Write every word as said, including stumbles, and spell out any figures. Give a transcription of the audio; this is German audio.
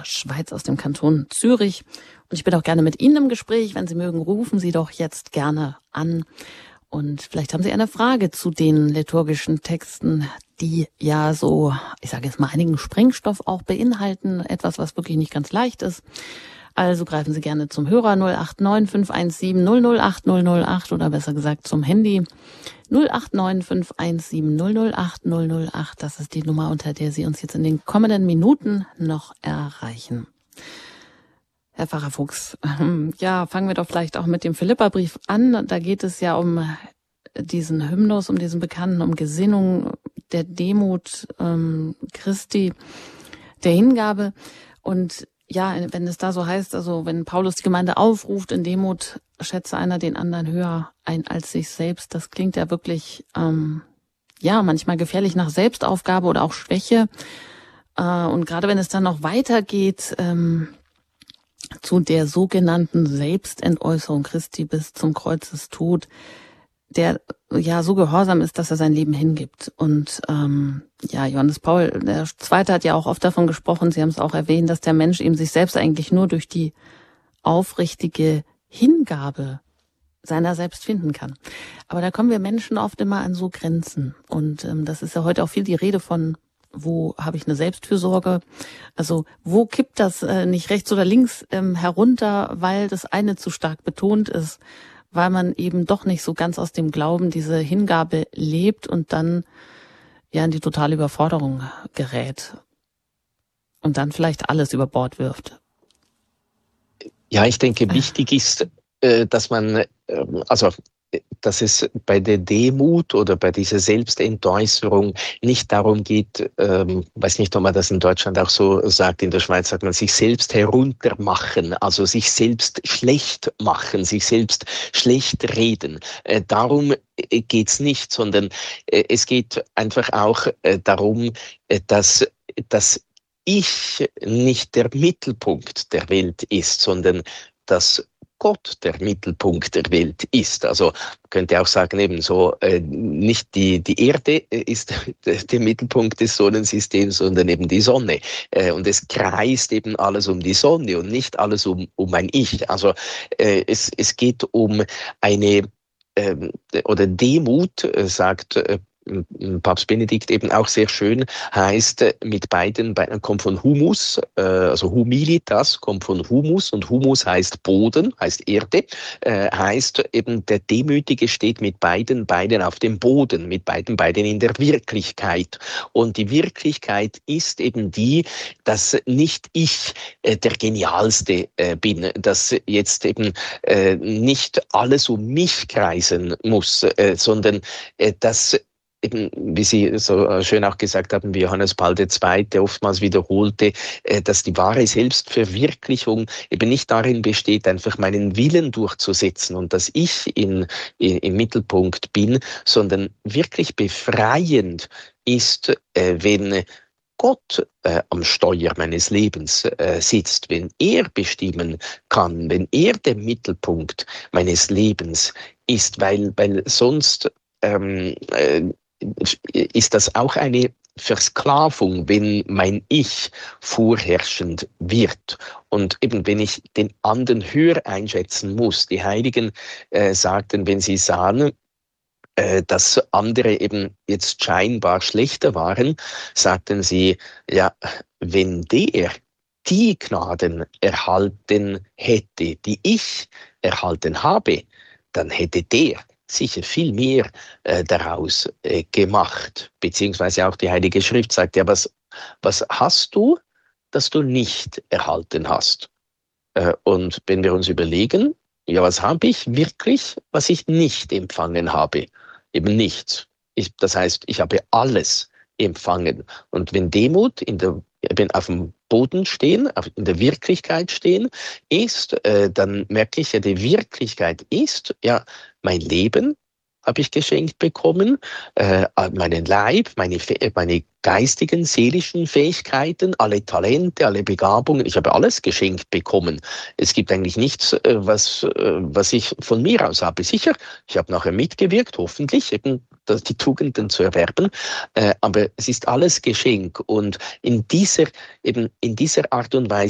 Schweiz, aus dem Kanton Zürich. Und ich bin auch gerne mit Ihnen im Gespräch. Wenn Sie mögen, rufen Sie doch jetzt gerne an. Und vielleicht haben Sie eine Frage zu den liturgischen Texten, die ja so, ich sage jetzt mal, einigen Sprengstoff auch beinhalten. Etwas, was wirklich nicht ganz leicht ist. Also greifen Sie gerne zum Hörer null acht neun fünf eins sieben null null acht null null acht oder besser gesagt zum Handy null acht neun fünf eins sieben null null acht null null acht. Das ist die Nummer, unter der Sie uns jetzt in den kommenden Minuten noch erreichen. Herr Pfarrer Fuchs, ja, fangen wir doch vielleicht auch mit dem Philipperbrief an. Da geht es ja um diesen Hymnus, um diesen Bekannten, um Gesinnung der Demut ähm, Christi, der Hingabe. Und ja, wenn es da so heißt, also wenn Paulus die Gemeinde aufruft, in Demut schätze einer den anderen höher ein als sich selbst, das klingt ja wirklich, ähm, ja, manchmal gefährlich nach Selbstaufgabe oder auch Schwäche. Äh, und gerade wenn es dann noch weitergeht, ähm, zu der sogenannten Selbstentäußerung Christi bis zum Kreuzestod, der ja so gehorsam ist, dass er sein Leben hingibt. Und ähm, ja, Johannes Paul der Zweite hat ja auch oft davon gesprochen, Sie haben es auch erwähnt, dass der Mensch eben sich selbst eigentlich nur durch die aufrichtige Hingabe seiner selbst finden kann. Aber da kommen wir Menschen oft immer an so Grenzen. Und ähm, das ist ja heute auch viel die Rede von, wo habe ich eine Selbstfürsorge? Also wo kippt das äh, nicht rechts oder links ähm, herunter, weil das eine zu stark betont ist, weil man eben doch nicht so ganz aus dem Glauben diese Hingabe lebt und dann ja in die totale Überforderung gerät und dann vielleicht alles über Bord wirft. Ja, ich denke, wichtig ist, äh, dass man, äh, also dass es bei der Demut oder bei dieser Selbstentäußerung nicht darum geht, ähm, weiß nicht, ob man das in Deutschland auch so sagt, in der Schweiz sagt man, sich selbst heruntermachen, also sich selbst schlecht machen, sich selbst schlecht reden. Äh, darum geht's nicht, sondern äh, es geht einfach auch äh, darum, äh, dass, dass ich nicht der Mittelpunkt der Welt ist, sondern dass Gott der Mittelpunkt der Welt ist. Also man könnte auch sagen, ebenso äh, nicht die die Erde ist der Mittelpunkt des Sonnensystems, sondern eben die Sonne. Äh, und es kreist eben alles um die Sonne und nicht alles um um ein Ich. Also äh, es es geht um eine äh, oder Demut, äh, sagt äh, Papst Benedikt eben auch sehr schön, heißt mit beiden, kommt von Humus, also Humilitas kommt von Humus und Humus heißt Boden, heißt Erde, heißt eben der Demütige steht mit beiden Beinen auf dem Boden, mit beiden Beinen in der Wirklichkeit. Und die Wirklichkeit ist eben die, dass nicht ich der Genialste bin, dass jetzt eben nicht alles um mich kreisen muss, sondern dass eben, wie Sie so schön auch gesagt haben, wie Johannes Paul der Zweite oftmals wiederholte, dass die wahre Selbstverwirklichung eben nicht darin besteht, einfach meinen Willen durchzusetzen und dass ich in, in, im Mittelpunkt bin, sondern wirklich befreiend ist, wenn Gott äh, am Steuer meines Lebens äh, sitzt, wenn er bestimmen kann, wenn er der Mittelpunkt meines Lebens ist, weil, weil sonst ähm, äh, ist das auch eine Versklavung, wenn mein Ich vorherrschend wird. Und eben, wenn ich den anderen höher einschätzen muss, die Heiligen äh, sagten, wenn sie sahen, äh, dass andere eben jetzt scheinbar schlechter waren, sagten sie, ja, wenn der die Gnaden erhalten hätte, die ich erhalten habe, dann hätte der sicher viel mehr äh, daraus äh, gemacht. Beziehungsweise auch die Heilige Schrift sagt, ja, was, was hast du, das du nicht erhalten hast? Äh, und wenn wir uns überlegen, ja, was habe ich wirklich, was ich nicht empfangen habe? Eben nichts. Ich, das heißt, ich habe alles empfangen. Und wenn Demut in der, wenn auf dem Boden stehen, in der Wirklichkeit stehen ist, äh, dann merke ich ja, die Wirklichkeit ist, ja, mein Leben habe ich geschenkt bekommen, äh, meinen Leib, meine, meine geistigen, seelischen Fähigkeiten, alle Talente, alle Begabungen, ich habe alles geschenkt bekommen. Es gibt eigentlich nichts, äh, was, äh, was ich von mir aus habe. Sicher, ich habe nachher mitgewirkt, hoffentlich, eben die Tugenden zu erwerben, äh, aber es ist alles Geschenk und in dieser, eben in dieser Art und Weise